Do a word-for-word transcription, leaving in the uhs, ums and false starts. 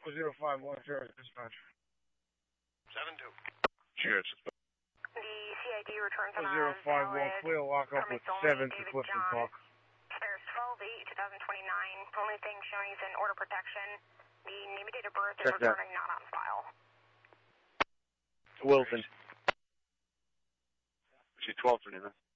zero five one zero dispatch. seven two. Cheers. The C I D returns on zero five one, clear lockup with seven to Clifton Park. There's twelve eight twenty twenty-nine. Only thing showing is an order protection. The name and date of birth is Check that. returning not on file. Wilson. She's twelve twenty-nine.